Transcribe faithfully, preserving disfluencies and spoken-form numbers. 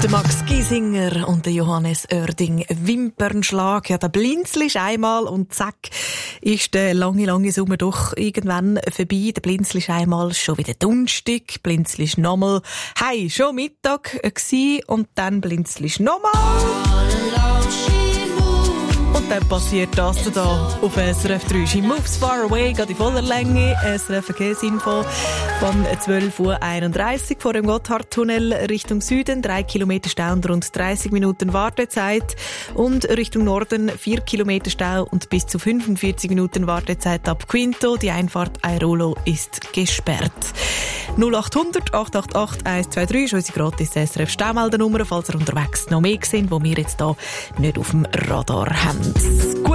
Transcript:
Der Max Giesinger und der Johannes Oerding. Wimpernschlag. Ja, der blinzelst einmal und zack, ist der lange, lange Sommer doch irgendwann vorbei. Der blinzelst einmal, schon wieder Donnerstag, blinzelst nochmal. Hey, schon Mittag gsi und dann blinzelst nochmal. Und dann passiert das da auf S R F drei. She moves far away, geht in voller Länge. S R F Verkehrsinfo von zwölf Uhr einunddreißig vor dem Gotthardtunnel Richtung Süden. Drei Kilometer Stau und rund dreißig Minuten Wartezeit. Und Richtung Norden vier Kilometer Stau und bis zu fünfundvierzig Minuten Wartezeit ab Quinto. Die Einfahrt Airolo ist gesperrt. null acht hundert acht acht acht eins zwei drei ist unsere gratis S R F Staumeldernummer, falls ihr unterwegs noch mehr seht, wo wir jetzt hier nicht auf dem Radar haben.